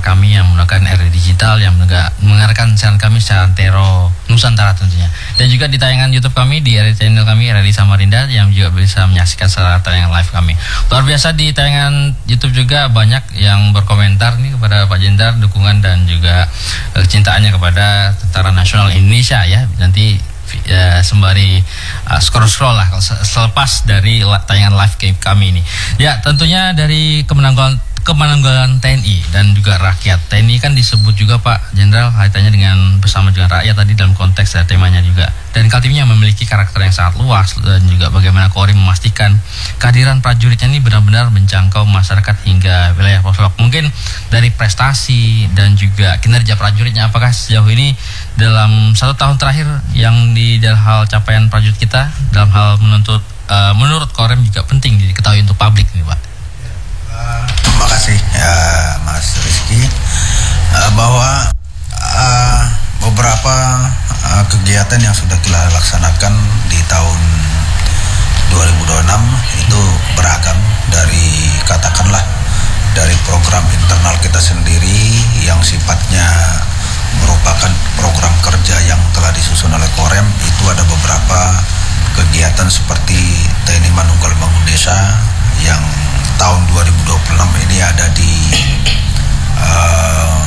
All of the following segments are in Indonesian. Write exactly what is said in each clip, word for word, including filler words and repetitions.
kami yang menggunakan R D Digital yang mendengarkan siaran kami secara antero Nusantara tentunya. Dan juga di tayangan YouTube kami di R D channel kami R D Samarinda yang juga bisa menyaksikan secara tayangan live kami. Luar biasa di tayangan YouTube juga banyak yang berkomentar nih kepada Pak Jenderal, dukungan dan juga kecintaannya kepada Tentara Nasional Indonesia ya. Nanti ya, sembari uh, scroll-scroll lah selepas dari tayangan live game kami ini. Ya, tentunya dari kemenanggulan kemenanggulan T N I dan juga rakyat. T N I kan disebut juga Pak Jenderal kaitannya dengan bersama dengan rakyat tadi dalam konteks ya, temanya juga. Dan Kaltimnya memiliki karakter yang sangat luas dan juga bagaimana Korem memastikan kehadiran prajuritnya ini benar-benar menjangkau masyarakat hingga wilayah pelosok. Mungkin dari prestasi dan juga kinerja prajuritnya, apakah sejauh ini dalam satu tahun terakhir yang di dalam hal capaian prajurit kita dalam hal menuntut uh, menurut Korem juga penting diketahui untuk publik nih Pak. Uh, terima kasih ya Mas Rizky, uh, bahwa uh, beberapa uh, kegiatan yang sudah kita laksanakan di tahun dua ribu dua puluh enam itu beragam, dari katakanlah dari program internal kita sendiri yang sifatnya merupakan program kerja yang telah disusun oleh Korem. Itu ada beberapa kegiatan seperti T N I Manunggal Bangun Desa yang tahun dua ribu dua puluh enam ini ada di uh,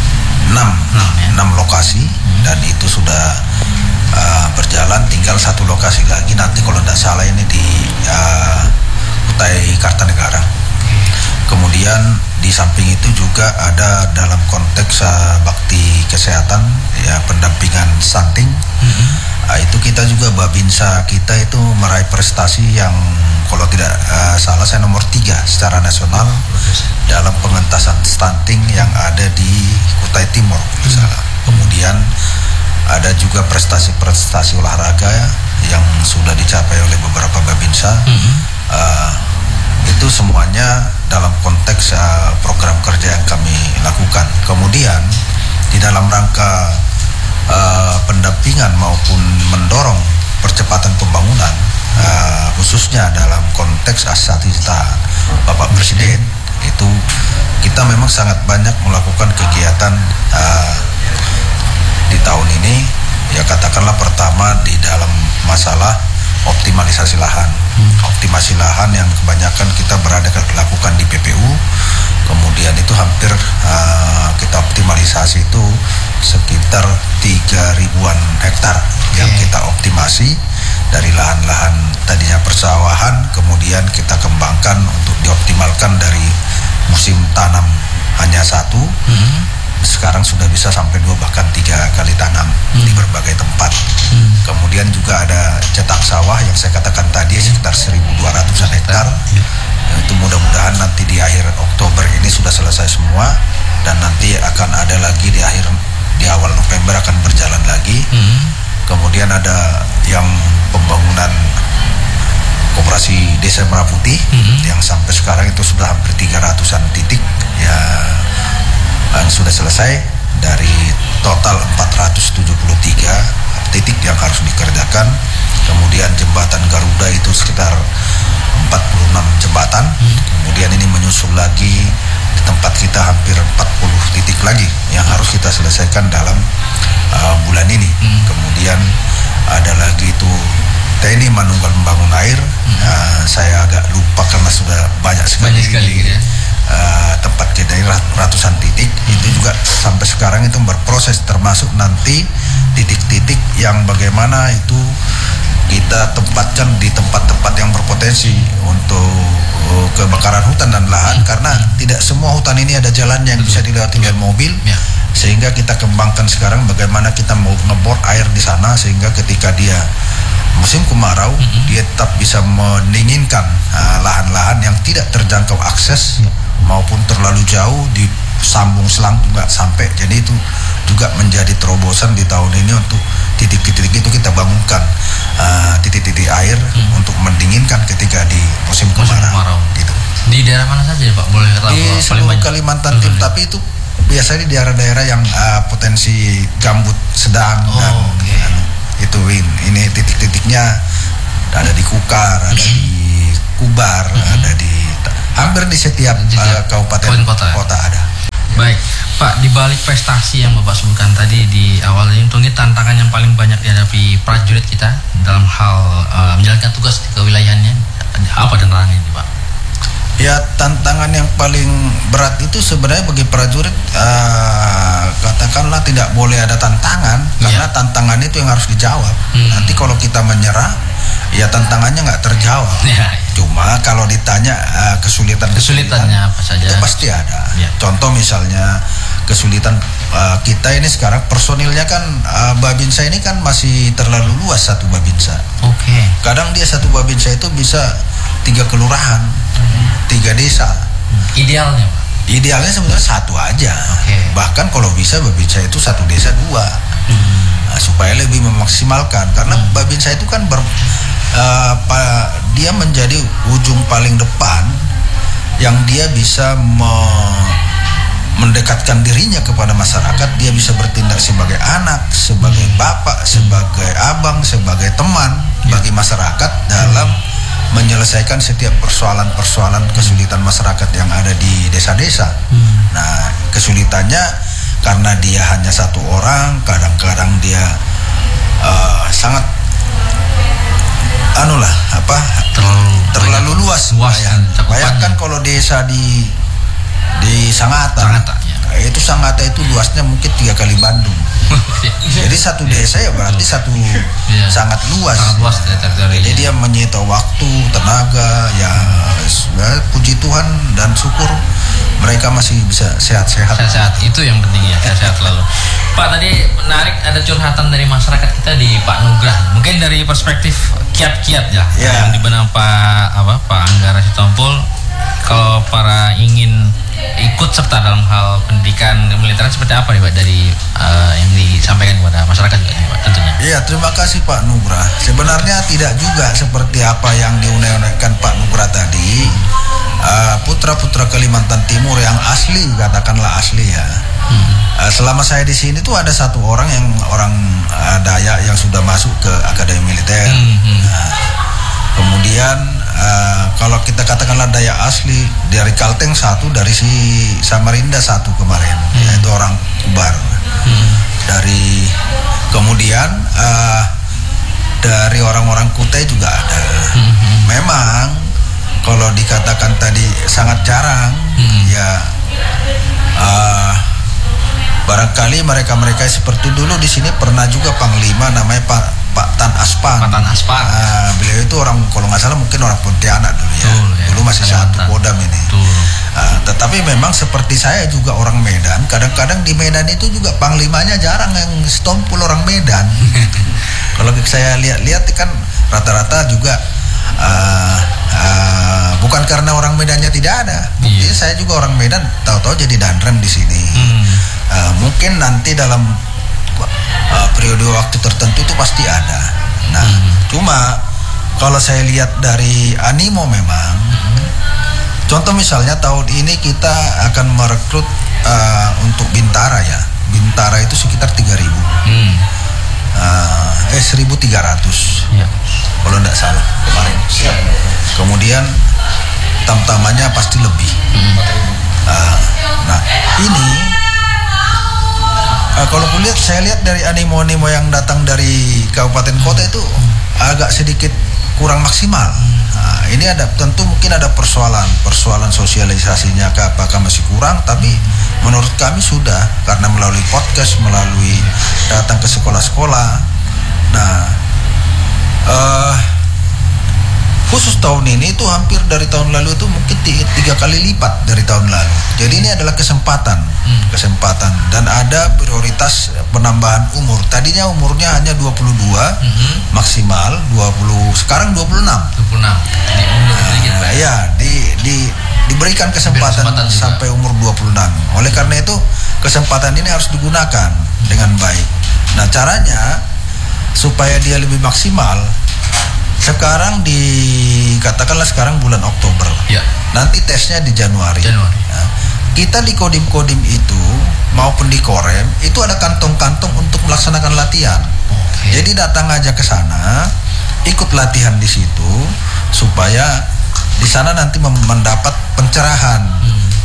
enam lokasi dan itu sudah uh, berjalan. Tinggal satu lokasi lagi nanti kalau tidak salah ini di uh, Kutai Kartanegara. Kemudian di samping itu juga ada dalam konteks uh, bakti kesehatan ya, pendampingan stunting. Mm-hmm. Uh, itu kita juga Babinsa kita itu meraih prestasi yang kalau tidak uh, salah saya nomor tiga secara nasional mm-hmm. dalam pengentasan stunting yang ada di Kutai Timur mm-hmm. salah. Kemudian ada juga prestasi-prestasi olahraga yang sudah dicapai oleh beberapa Babinsa. Mm-hmm. uh, itu semuanya dalam konteks uh, program kerja yang kami lakukan. Kemudian di dalam rangka uh, pendampingan maupun mendorong percepatan pembangunan, uh, khususnya dalam konteks asatista Bapak Presiden, itu kita memang sangat banyak melakukan kegiatan uh, di tahun ini. Ya katakanlah pertama di dalam masalah optimalisasi lahan. Hmm. Optimasi lahan yang kebanyakan kita berada lakukan di P P U. Kemudian itu hampir uh, kita optimalisasi itu sekitar tiga ribuan hektar okay. yang kita optimasi dari lahan-lahan tadinya persawahan, kemudian kita kembangkan untuk dioptimalkan dari musim tanam hanya satu. Hmm. Sekarang sudah bisa sampai dua bahkan tiga kali tanam hmm. di berbagai tempat. Hmm. Kemudian juga ada cetak sawah yang saya katakan tadi sekitar seribu dua ratusan hektar. Hmm. Itu mudah-mudahan nanti di akhir Oktober ini sudah selesai semua dan nanti akan ada lagi di akhir di awal November akan berjalan lagi. Hmm. Kemudian ada yang pembangunan Koperasi Desa Merah Putih hmm. yang sampai sekarang itu sudah hampir tiga ratusan titik ya. Dan sudah selesai dari total empat ratus tujuh puluh tiga titik yang harus dikerjakan. Kemudian jembatan Garuda itu sekitar empat puluh enam jembatan. Hmm. Kemudian ini menyusul lagi di tempat kita hampir empat puluh titik lagi yang harus kita selesaikan dalam uh, bulan ini. Hmm. Kemudian ada lagi itu T N I Manunggal Membangun Air. Hmm. Uh, saya agak lupa karena sudah banyak sekali. Banyak sekali ya. Uh, tempat kita ini ratusan titik. Hmm. Itu juga sampai sekarang itu berproses, termasuk nanti titik-titik yang bagaimana itu kita tempatkan di tempat-tempat yang berpotensi untuk uh, kebakaran hutan dan lahan. Hmm. Karena tidak semua hutan ini ada jalan yang hmm. bisa dilewati dengan mobil. Ya. Sehingga kita kembangkan sekarang bagaimana kita mau ngebor air di sana sehingga ketika dia musim kemarau mm-hmm. dia tetap bisa mendinginkan uh, lahan-lahan yang tidak terjangkau akses mm. maupun terlalu jauh di sambung selang juga sampai. Jadi itu juga menjadi terobosan di tahun ini untuk titik-titik itu kita bangunkan uh, titik-titik air mm. untuk mendinginkan ketika di musim kemarau. Gitu. Di daerah mana saja Pak? Boleh tahu? Di seluruh Kalimantan Timur, tapi itu biasanya di daerah-daerah yang uh, potensi gambut sedang oh, dan, okay. dan itu ini titik-titiknya ada di Kukar, ada mm-hmm. di Kubar, mm-hmm. ada di hampir di setiap uh, kabupaten kota, kota ada. Baik, balik prestasi yang Bapak sebutkan tadi di awal ini, mungkin tantangan yang paling banyak dihadapi prajurit kita dalam hal uh, menjalankan tugas di kewilayahannya apa dan tantangannya ini, Pak? Ya, tantangan yang paling berat itu sebenarnya bagi prajurit, uh, katakanlah tidak boleh ada tantangan, karena yeah. tantangan itu yang harus dijawab. Hmm. Nanti kalau kita menyerah, ya tantangannya nggak terjawab. Yeah. Cuma kalau ditanya uh, kesulitan kesulitannya apa saja, itu pasti ada. Yeah. Contoh misalnya kesulitan uh, kita ini sekarang personilnya kan, uh, Babinsa ini kan masih terlalu luas satu Babinsa. Oke. Okay. Kadang dia satu Babinsa itu bisa tiga kelurahan, hmm. tiga desa. Idealnya, Pak? Idealnya sebenarnya satu aja. Okay. Bahkan kalau bisa Babinsa itu satu desa dua, hmm. nah, supaya lebih memaksimalkan. Karena hmm. Babinsa itu kan ber, uh, pa, dia menjadi ujung paling depan yang dia bisa me, mendekatkan dirinya kepada masyarakat. Dia bisa bertindak sebagai anak, sebagai bapak, sebagai abang, sebagai teman yeah. bagi masyarakat dalam menyelesaikan setiap persoalan-persoalan kesulitan masyarakat yang ada di desa-desa. Hmm. Nah, kesulitannya karena dia hanya satu orang, kadang-kadang dia uh, sangat anulah apa terlalu, terlalu luas. luas Bayangkan kalau desa di di Sangatta, Sangatta ya. Nah, itu Sangatta itu luasnya mungkin tiga kali Bandung. Jadi satu desa ya berarti satu ya. sangat luas. Sangat luas teritorinya. Jadi dia menyita waktu, tenaga, ya, ya puji Tuhan dan syukur mereka masih bisa sehat-sehat. Sehat-sehat itu yang penting ya, sehat-sehat selalu. Pak, tadi menarik ada curhatan dari masyarakat kita di Pak Nugrah. Mungkin dari perspektif kiat-kiat ya, ya. yang dibenang Pak apa Pak Anggara Sitompul, kalau para ingin ikut serta dalam hal pendidikan militeran seperti apa nih Pak dari uh, yang disampaikan kepada masyarakat juga nih Pak tentunya? Iya, terima kasih Pak Nugrah. Sebenarnya tidak juga seperti apa yang diunai-unaikan Pak Nugrah tadi. Uh, putra-putra Kalimantan Timur yang asli, katakanlah asli ya. Hmm. Uh, selama saya di sini tuh ada satu orang yang orang uh, Dayak yang sudah masuk ke Akademi Militer. Hmm, hmm. Nah, kemudian uh, kalau kita katakanlah Dayak asli dari Kalteng satu, dari si Samarinda satu kemarin, hmm. yaitu orang Kubar. Hmm. Dari kemudian uh, dari orang-orang Kutai juga ada. Hmm. Memang kalau dikatakan tadi sangat jarang, hmm. ya uh, barangkali mereka-mereka seperti dulu di sini pernah juga Panglima namanya Pak Pak Tan Aspan. Pak Tan Aspan. Uh, beliau itu orang kalau nggak salah mungkin orang Pontianak dulu ya. Betul, ya. Dulu masih satu Kodam ini. Uh, tetapi memang seperti saya juga orang Medan. Kadang-kadang di Medan itu juga panglimanya jarang yang Sitompul orang Medan. Kalau saya lihat-lihat kan rata-rata juga uh, uh, bukan karena orang Medannya tidak ada. Buktinya yeah. saya juga orang Medan, tahu-tahu jadi danrem di sini. Hmm. Uh, mungkin nanti dalam uh, periode waktu tertentu itu pasti ada. Nah, hmm. cuma kalau saya lihat dari animo memang, hmm. contoh misalnya tahun ini kita akan merekrut uh, untuk Bintara ya. Bintara itu sekitar tiga ribu. Hmm. Uh, eh seribu tiga ratus ya. Kalau tidak salah kemarin. Kemudian tam-tamannya pasti lebih. Hmm. Uh, nah ini uh, kalau kulihat saya lihat dari animo-animo yang datang dari kabupaten kota itu agak sedikit kurang maksimal. Nah, ini ada tentu mungkin ada persoalan persoalan sosialisasinya apakah masih kurang, tapi menurut kami sudah, karena melalui podcast, melalui datang ke sekolah-sekolah. Nah, uh, khusus tahun ini itu hampir dari tahun lalu itu mungkin tiga kali lipat dari tahun lalu. Jadi ini adalah kesempatan, hmm. kesempatan dan ada prioritas penambahan umur. Tadinya umurnya hanya dua puluh dua, hmm. maksimal dua puluh, sekarang dua puluh enam. dua puluh enam. Jadi umur sedikit, nah, ya, di di diberikan kesempatan, kesempatan sampai umur dua puluh enam. Oleh karena itu, kesempatan ini harus digunakan dengan baik. Nah, caranya supaya dia lebih maksimal, sekarang di katakanlah sekarang bulan Oktober, ya. Nanti tesnya di Januari. Januari. Nah, kita di kodim-kodim itu maupun di Korem itu ada kantong-kantong untuk melaksanakan latihan. Okay. Jadi datang aja ke sana, ikut latihan di situ supaya di sana nanti mendapat pencerahan. Hmm.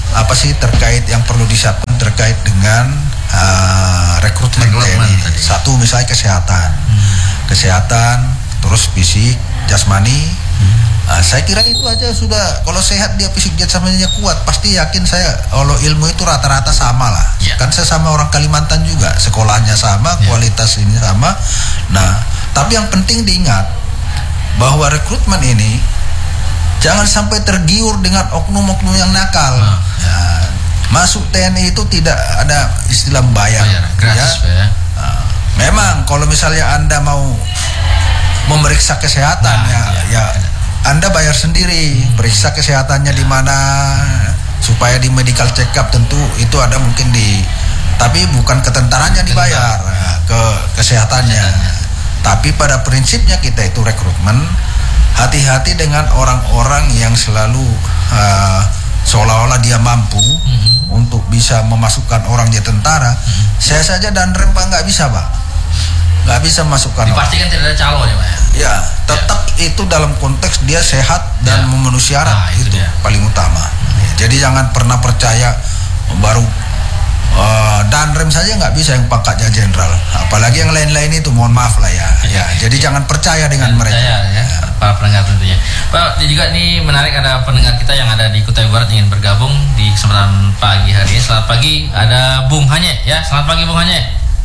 apa sih terkait yang perlu disiapkan terkait dengan uh, rekrutmen T N I. Satu misalnya kesehatan, hmm. kesehatan, terus fisik, jasmani. Hmm. Uh, saya kira itu aja sudah. Kalau sehat dia fisik jasmaninya kuat, pasti yakin saya kalau ilmu itu rata-rata sama lah. Yeah. Kan saya sama orang Kalimantan juga, sekolahnya sama, yeah. kualitas ini sama. Nah, tapi yang penting diingat bahwa rekrutmen ini jangan sampai tergiur dengan oknum-oknum yang nakal. Nah. Ya, masuk T N I itu tidak ada istilah bayar. Bayar gratis, ya. Nah, memang kalau misalnya Anda mau memeriksa kesehatan, nah, ya, ya, ya Anda bayar sendiri. Hmm. Periksa kesehatannya ya. Di mana supaya di medical check up tentu itu ada mungkin di, tapi bukan ketentaranya dibayar, nah, ke kesehatannya. Ya. Tapi pada prinsipnya kita itu rekrutmen. Hati-hati dengan orang-orang yang selalu uh, seolah-olah dia mampu mm-hmm. untuk bisa memasukkan orang jadi tentara. Mm-hmm. Saya saja dan rem Pak nggak bisa Pak, nggak bisa masukkan. Dipastikan tidak ada calon ya Pak ya? Ya, tetap ya. Itu dalam konteks dia sehat dan ya. Memenuhi syarat, nah, itu, itu paling utama. Mm-hmm. Jadi jangan pernah percaya baru uh, dan rem saja nggak bisa yang pangkatnya jenderal, apalagi yang lain-lain itu mohon maaf lah ya. Ya, ya jadi ya. Jangan percaya dengan percaya, mereka. Ya. Ya. Para pendengar tentunya. Pak, juga ini menarik, ada pendengar kita yang ada di Kutai Barat ingin bergabung di kesempatan pagi hari ini. Selamat pagi, ada Bung Hanye ya. Selamat pagi Bung Hanye.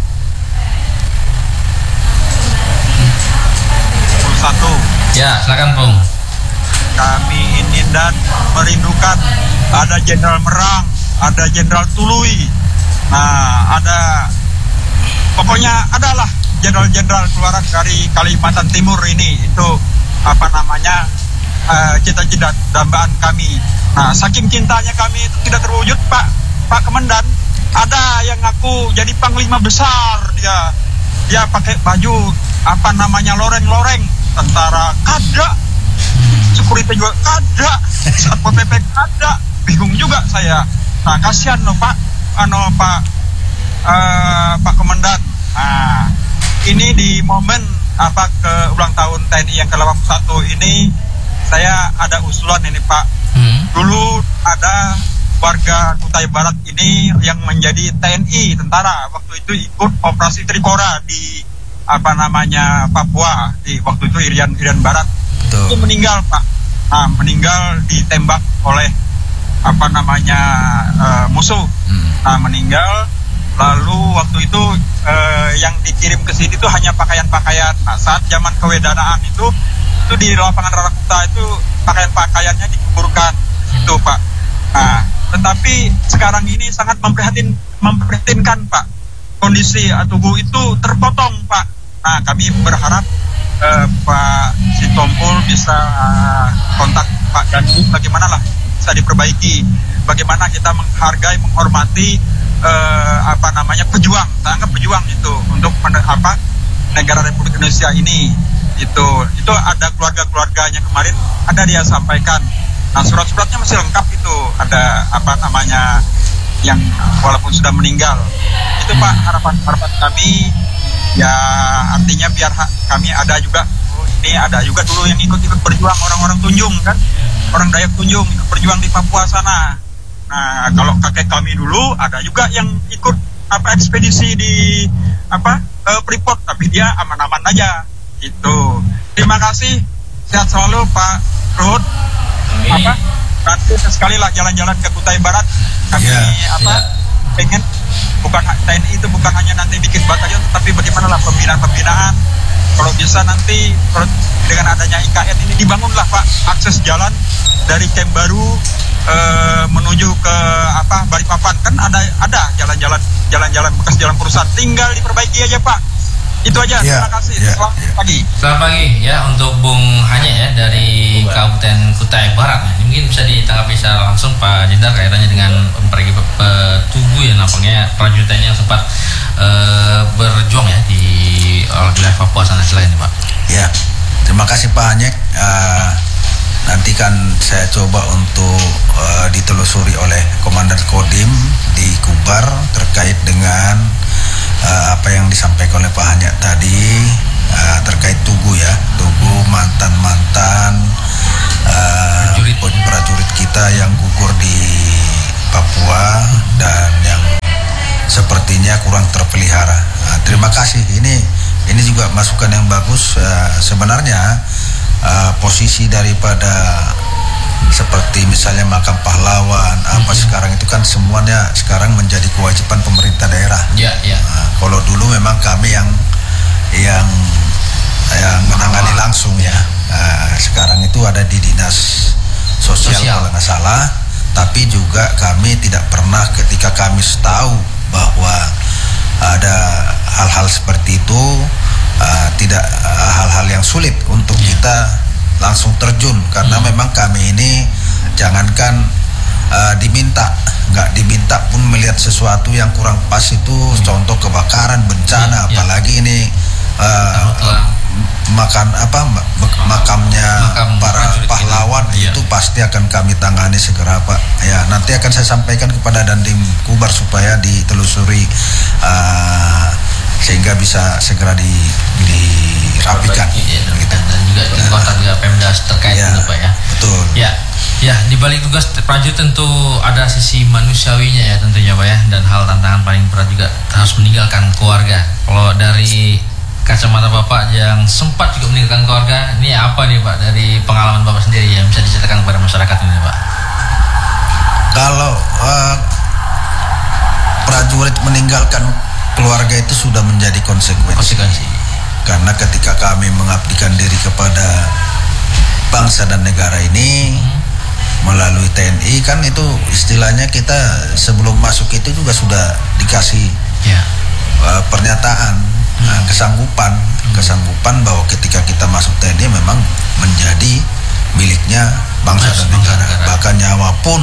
Satu. Ya, silakan Bung. Kami ini dan merindukan ada Jenderal Merang, ada Jenderal Tului. Nah, ada pokoknya adalah jenderal-jenderal keluaran dari Kalimantan Timur ini, itu apa namanya uh, cita-cita dambaan kami. Nah, saking cintanya kami itu tidak terwujud Pak Pak Komandan. Ada yang ngaku jadi panglima besar, dia dia pakai baju apa namanya loreng-loreng, tentara kada, security juga kada, satpol P P kada, bingung juga saya. Nah, kasihan no Pak, ano Pak uh, Pak Komandan. Nah, ini di momen apa ke ulang tahun T N I yang ke delapan puluh satu ini, saya ada usulan ini Pak. Hmm. Dulu ada warga Kutai Barat ini yang menjadi T N I tentara, waktu itu ikut operasi Trikora di apa namanya Papua, di waktu itu Irian Irian Barat. Betul. Itu meninggal Pak. Nah, meninggal ditembak oleh apa namanya uh, musuh. Hmm. Nah, meninggal. Lalu waktu itu eh, yang dikirim ke sini itu hanya pakaian-pakaian. Nah, saat zaman kewedanaan itu, itu di lapangan Rarakuta itu pakaian-pakaiannya dikuburkan itu Pak. Nah, tetapi sekarang ini sangat memprihatin, memprihatinkan Pak. Kondisi tubuh itu terpotong Pak. Nah, kami berharap eh, Pak Sitompul bisa uh, kontak Pak Dandi, bagaimana lah bisa diperbaiki. Bagaimana kita menghargai, menghormati Uh, apa namanya pejuang, saya anggap pejuang itu untuk apa negara Republik Indonesia ini. Itu itu ada keluarga-keluarganya kemarin ada dia sampaikan. Nah, surat-suratnya masih lengkap itu, ada apa namanya yang walaupun sudah meninggal. Itu Pak harapan-harapan kami ya, artinya biar ha- kami ada juga. Oh, ini ada juga dulu yang ikut-ikut berjuang, orang-orang Tunjung kan, orang Dayak Tunjung ikut berjuang di Papua sana. Nah, kalau kakek kami dulu ada juga yang ikut apa ekspedisi di apa uh, Freeport, tapi dia aman-aman aja gitu. Terima kasih, sehat selalu Pak Ruhut. Apa nanti sekali lah jalan-jalan ke Kutai Barat kami yeah, apa yeah. pengen bukan T N I itu bukan hanya nanti bikin batalion, tetapi bagaimana lah pembinaan-pembinaan. Kalau bisa nanti kalau dengan adanya I K N ini dibangunlah Pak akses jalan dari Camp Baru Uh, menuju ke apa Balikpapan, kan ada ada jalan-jalan jalan-jalan bekas jalan perusahaan, tinggal diperbaiki aja Pak. Itu aja. Yeah, terima kasih. Yeah, Selamat yeah. pagi. Selamat pagi ya untuk Bung Hanye ya dari Kabupaten Kutai Barat. Nah, mungkin bisa ditanggapi secara langsung Pak Jenderal kaitannya dengan memperbaiki tubuh ya, nampaknya prajuritnya yang sempat uh, berjuang ya di wilayah Papua sana selain Pak. Ya, terima kasih Pak Hanye. Uh, Nanti kan saya coba untuk uh, ditelusuri oleh Komandan Kodim di Kubar terkait dengan uh, apa yang disampaikan oleh Pak Hanye tadi uh, terkait Tugu ya, Tugu mantan-mantan uh, prajurit. prajurit kita yang gugur di Papua dan yang sepertinya kurang terpelihara. Nah, terima kasih. Ini ini juga masukan yang bagus. Uh, sebenarnya uh, posisi daripada seperti misalnya makam pahlawan apa mm-hmm. sekarang itu kan semuanya sekarang menjadi kewajiban pemerintah daerah. Ya, ya. Nah, kalau dulu memang kami yang yang yang menangani langsung ya. Nah, sekarang itu ada di dinas sosial, sosial. kalau nggak salah. Tapi juga kami tidak pernah ketika kami tahu bahwa ada hal-hal seperti itu uh, tidak uh, hal-hal yang sulit untuk yeah. kita langsung terjun karena hmm. memang kami ini jangankan uh, diminta nggak diminta pun melihat sesuatu yang kurang pas itu hmm. contoh kebakaran bencana yeah. apalagi ini uh, makan apa makamnya Makam para pahlawan itu, itu pasti akan kami tangani segera Pak. Ya nanti akan saya sampaikan kepada Dandim Kubar supaya ditelusuri uh, sehingga bisa segera di dirapikan. Ya, gitu. Dan juga di kontak juga Pemda terkait ya, itu Pak ya. Betul. Ya. Ya, di balik tugas prajurit tentu ada sisi manusiawinya ya tentunya Pak ya, dan hal tantangan paling berat juga harus meninggalkan keluarga. Kalau dari kacamata Bapak yang sempat juga meninggalkan keluarga, ini apa nih Pak dari pengalaman Bapak sendiri yang bisa diceritakan kepada masyarakat ini Pak? Kalau uh, prajurit meninggalkan keluarga itu sudah menjadi konsekuensi. Konsekuensi. Karena ketika kami mengabdikan diri kepada bangsa dan negara ini hmm. melalui T N I kan itu istilahnya kita sebelum masuk itu juga sudah dikasih yeah. uh, pernyataan. Nah, kesanggupan, kesanggupan bahwa ketika kita masuk T N I memang menjadi miliknya bangsa dan negara. Bahkan nyawa pun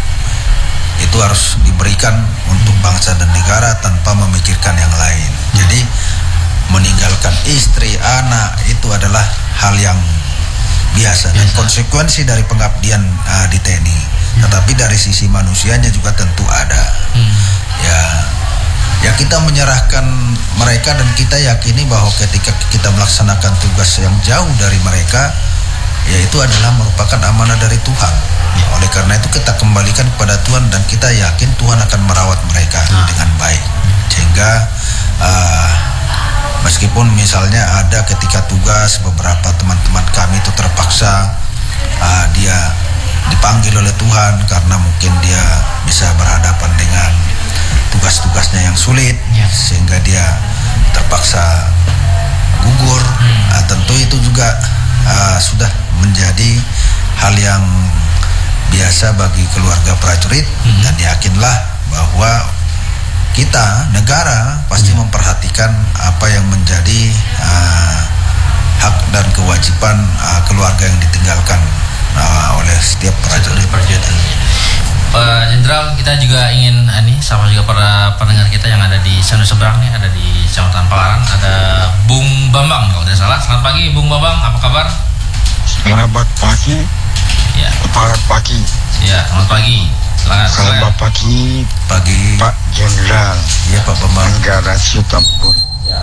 itu harus diberikan untuk bangsa dan negara tanpa memikirkan yang lain. Jadi meninggalkan istri, anak itu adalah hal yang biasa dan konsekuensi dari pengabdian uh, di T N I. Tetapi dari sisi manusianya juga tentu ada. Ya. Ya kita menyerahkan mereka dan kita yakini bahwa ketika kita melaksanakan tugas yang jauh dari mereka, ya itu adalah merupakan amanah dari Tuhan. Ya, oleh karena itu kita kembalikan kepada Tuhan dan kita yakin Tuhan akan merawat mereka nah. dengan baik. Sehingga uh, meskipun misalnya ada ketika tugas beberapa teman-teman kami itu terpaksa uh, dia dipanggil oleh Tuhan karena mungkin dia bisa berhadapan dengan tugas-tugasnya yang sulit ya. Sehingga dia terpaksa gugur hmm. nah, tentu itu juga uh, sudah menjadi hal yang biasa bagi keluarga prajurit hmm. dan yakinlah bahwa kita negara pasti hmm. memperhatikan apa yang menjadi uh, hak dan kewajiban uh, keluarga yang ditinggalkan uh, oleh setiap prajurit. Pak Jenderal, kita juga ingin ini sama juga para pendengar kita yang ada di sana seberang nih, ada di Kecamatan Palaran, ada Bung Bambang kalau tidak salah. Selamat pagi Bung Bambang, apa kabar? Selamat pagi. Ya. Selamat pagi. Ya, selamat pagi. Selamat, selamat pagi. Pagi. Pak Jenderal. Iya Pak Bambang. Negara Sitapur. Ya.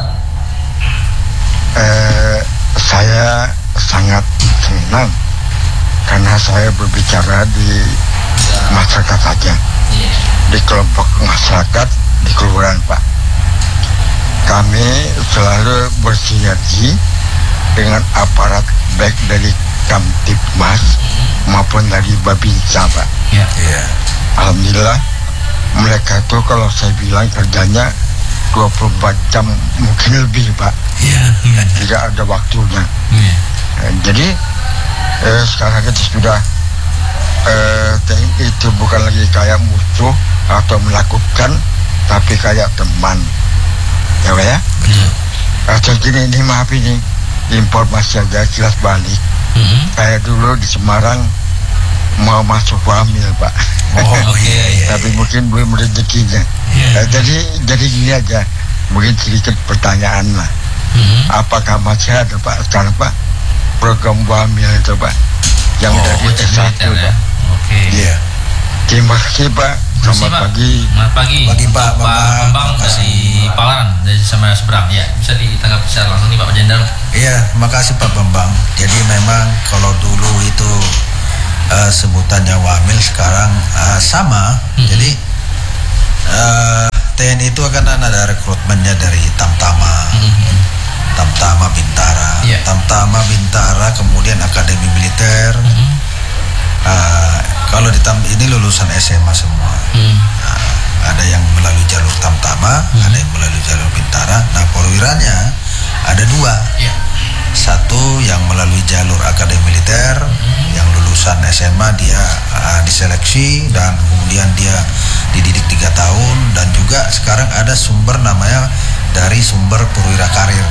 Eh, saya sangat senang karena saya berbicara di masyarakat saja, yeah. di kelompok masyarakat di kelurahan Pak. Kami selalu bersinergi dengan aparat baik dari Kamtibmas mm. maupun dari Babinsa Pak. Yeah. Yeah. Alhamdulillah mereka itu kalau saya bilang kerjanya dua puluh empat jam mungkin lebih Pak. Yeah. Tidak ada waktunya. Yeah. Eh, jadi eh, sekarang kita sudah Uh, itu bukan lagi kayak musuh atau melakukan, tapi kayak teman, ya Pak ya. Betul. Atau gini, ini maaf ini informasi aja jelas balik. Mm-hmm. Kayak dulu di Semarang mau masuk Wamil Pak. Oh iya iya. Tapi mungkin belum rezekinya. Yeah. Uh, jadi jadi gini aja, mungkin sedikit pertanyaan lah. Mm-hmm. Apakah masih ada Pak sekarang Pak program Wamil itu Pak yang oh, dari S satu Pak? Oke. Iya. Terima kasih Pak. Selamat pagi. Selamat pagi. Pagi Pak. Pak Bambang dari Palaran dari sama seberang. Ya, bisa ditanggapi secara langsung nih Pak Jenderal. Iya, makasih Pak Bambang. Jadi memang kalau dulu itu uh, sebutannya Wamil sekarang uh, sama. Hmm. Jadi uh, T N I itu akan ada rekrutmennya dari Tamtama, hmm. Tamtama Bintara, yeah. Tamtama Bintara, kemudian Akademi Militer. Hmm. Uh, kalau di Tam ini lulusan S M A semua. Hmm. Uh, ada yang melalui jalur Tamtama, hmm. ada yang melalui jalur Bintara. Nah, perwiranya ada dua. Yeah. Satu yang melalui jalur Akademi Militer, hmm. yang lulusan S M A dia uh, diseleksi dan kemudian dia dididik tiga tahun, dan juga sekarang ada sumber namanya dari sumber perwira karir.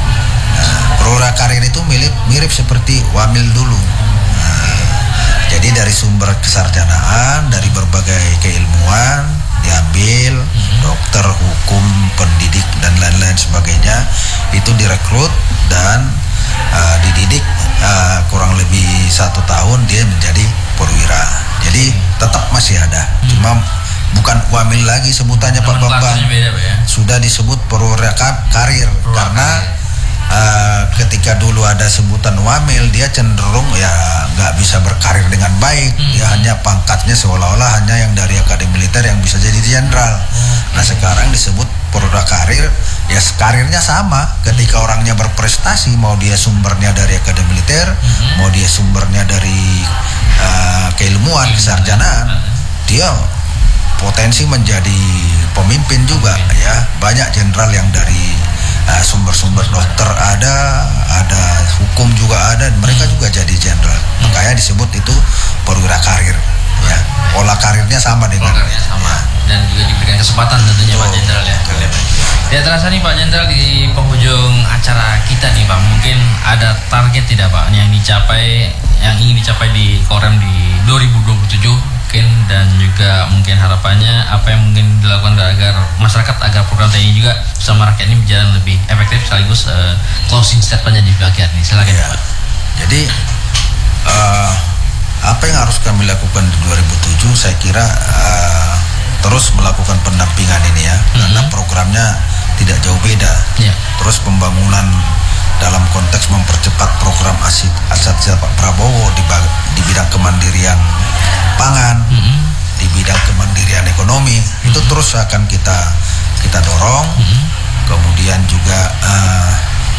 Nah, perwira karir itu mirip mirip seperti Wamil dulu. Nah, jadi dari sumber kesarjanaan, dari berbagai keilmuan diambil, hmm. dokter, hukum, pendidik dan lain-lain sebagainya, itu direkrut dan uh, dididik uh, kurang lebih satu tahun dia menjadi perwira. Jadi tetap masih ada, hmm. cuma bukan Wamil lagi sebutannya Pak Bambang, beda, ya? Sudah disebut perwira karir, perwira karena uh, ketika dulu ada sebutan Wamil dia cenderung ya nggak bisa berkarir dengan baik, hmm. dia hanya pangkatnya seolah-olah hanya yang dari Akademi Militer yang bisa jadi jenderal. Hmm. Nah sekarang disebut perwira karir, ya karirnya sama. Ketika orangnya berprestasi, mau dia sumbernya dari Akademi Militer, hmm. mau dia sumbernya dari uh, keilmuan, kesarjanaan, dia potensi menjadi pemimpin juga, ya. Banyak jenderal yang dari uh, sumber-sumber dokter ada, ada hukum juga ada, dan mereka juga jadi jenderal. Makanya disebut itu perwira karir, ya. Pola karirnya sama dengan pola karirnya sama, ya. Dan juga diberikan kesempatan tentunya oh, Pak Jenderal, ya. Ya terasa nih Pak Jenderal, di penghujung acara kita nih Pak, mungkin ada target tidak Pak yang dicapai, yang ingin dicapai di Korem di dua ribu dua puluh tujuh mungkin, dan juga mungkin harapannya apa yang mungkin dilakukan agar masyarakat, agar program T N I juga sama rakyat ini berjalan lebih efektif, sekaligus uh, closing statementnya di bagian ini, silakan ya. Pak. Jadi uh, apa yang harus kami lakukan di dua ribu tujuh, saya kira uh, terus melakukan pendampingan ini ya, mm-hmm. karena programnya tidak jauh beda. Yeah. Terus pembangunan dalam konteks mempercepat program aset aset Pak Prabowo di, di bidang kemandirian pangan, mm-hmm. di bidang kemandirian ekonomi, mm-hmm. itu terus akan kita kita dorong. Mm-hmm. Kemudian juga uh,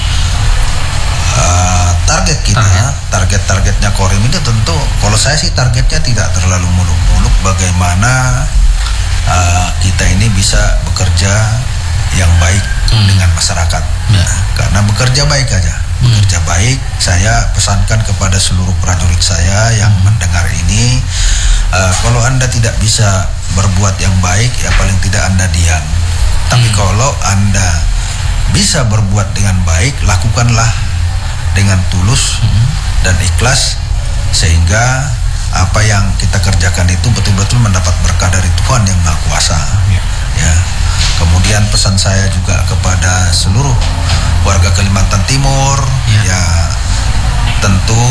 uh, target kita, target. target-targetnya Korem itu tentu, kalau saya sih targetnya tidak terlalu muluk-muluk, bagaimana uh, kita ini bisa bekerja yang baik hmm. dengan masyarakat. Ya. Karena bekerja baik aja, hmm. bekerja baik. Saya pesankan kepada seluruh prajurit saya yang hmm. mendengar ini, uh, kalau Anda tidak bisa berbuat yang baik, ya paling tidak Anda diam. Tapi hmm. kalau Anda bisa berbuat dengan baik, lakukanlah dengan tulus hmm. dan ikhlas, sehingga apa yang kita kerjakan itu betul-betul mendapat berkah dari Tuhan yang Maha Kuasa. Ya. Ya. Kemudian pesan saya juga kepada seluruh warga Kalimantan Timur, ya, ya tentu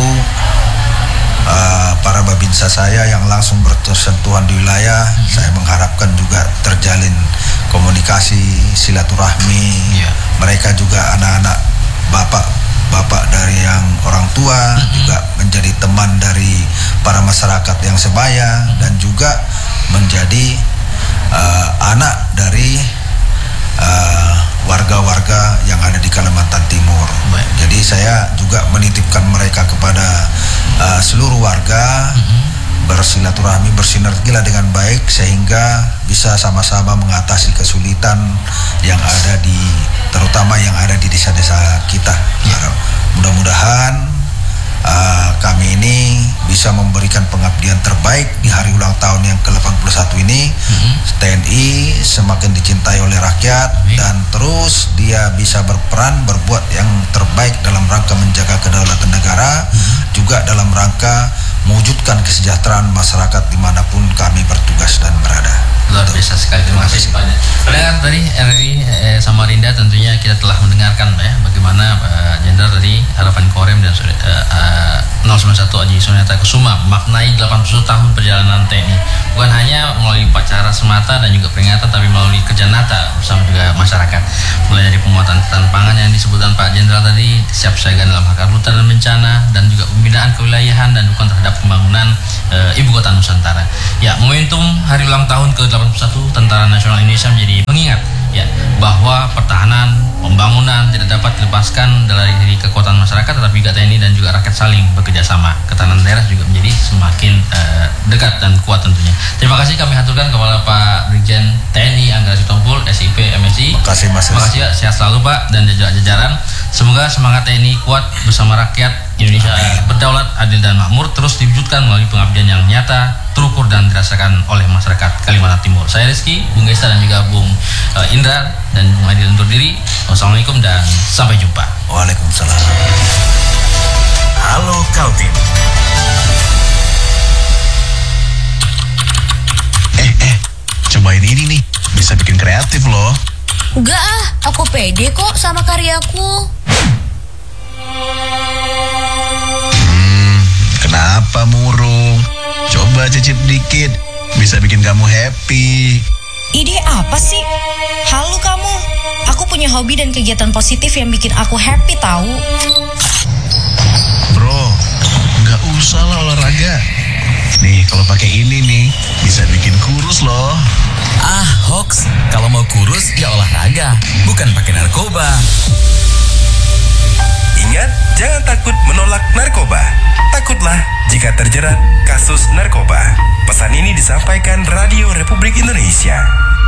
uh, para babinsa saya yang langsung bersentuhan di wilayah, hmm. saya mengharapkan juga terjalin komunikasi, silaturahmi. Ya. Mereka juga anak-anak bapak-bapak dari yang orang tua, hmm. juga menjadi teman dari para masyarakat yang sebaya, hmm. dan juga menjadi uh, anak dari uh, warga-warga yang ada di Kalimantan Timur. Baik. Jadi saya juga menitipkan mereka kepada uh, seluruh warga, mm-hmm. bersilaturahmi, bersinergilah dengan baik, sehingga bisa sama-sama mengatasi kesulitan yang ada di, terutama yang ada di desa-desa kita. Ya. Mudah-mudahan Uh, kami ini bisa memberikan pengabdian terbaik di hari ulang tahun yang ke delapan puluh satu ini. Mm-hmm. T N I semakin dicintai oleh rakyat, mm-hmm. dan terus dia bisa berperan berbuat yang terbaik dalam rangka menjaga kedaulatan negara, mm-hmm. juga dalam rangka mewujudkan kesejahteraan masyarakat dimanapun kami bertugas dan berada. Luar biasa sekali, terima kasih banyak. Pendengar tadi R R I eh, Samarinda, tentunya kita telah mendengarkan ya bagaimana Jenderal uh, tadi harapan Korem dan uh, uh, nol sembilan satu Aji Sunyata Kusuma maknai delapan puluh tahun perjalanan T N I, bukan hanya melalui upacara semata dan juga peringatan, tapi melalui kerja nyata bersama juga masyarakat. mulai dari penguatan ketahanan pangan yang disebutkan Pak Jenderal tadi, kesiapsiagaan dalam hal karhutla dan bencana, dan juga pembinaan kewilayahan dan dukungan terhadap pembangunan e, Ibu Kota Nusantara. Ya, momentum hari ulang tahun ke delapan puluh satu Tentara Nasional Indonesia menjadi pengingat ya bahwa pertahanan, pembangunan tidak dapat dilepaskan dari kekuatan masyarakat, tetapi juga T N I dan juga rakyat saling bekerja sama. Ketahanan daerah juga menjadi semakin uh, dekat dan kuat tentunya. Terima kasih kami haturkan kepada Pak Brigjen T N I Angga Sitompul, S I P M S I. Terima kasih Mas. Terima kasih ya, sehat selalu Pak dan jajaran. Semoga semangat T N I kuat bersama rakyat Indonesia berdaulat, adil dan makmur terus diwujudkan melalui pengabdian yang nyata, terukur dan dirasakan oleh masyarakat Kalimantan Timur. Saya Rizky, Bung Gesta dan juga Bung uh, Indra dan Bung Adil undur diri. Wassalamualaikum dan sampai jumpa. Waalaikumsalam. Halo Kaltim. Eh, eh, cobain ini nih, bisa bikin kreatif loh. Enggak ah, aku pede kok sama karyaku. Hmm, kenapa murung? Coba cicip dikit, bisa bikin kamu happy. Ide apa sih? Halo kamu, aku punya hobi dan kegiatan positif yang bikin aku happy tahu. Bro, nggak usah lah olahraga. Nih, kalau pakai ini nih, bisa bikin kurus loh. Ah, hoax. Kalau mau kurus, ya olahraga, bukan pakai narkoba. Ingat, jangan takut menolak narkoba. Takutlah jika terjerat kasus narkoba. Pesan ini disampaikan Radio Republik Indonesia.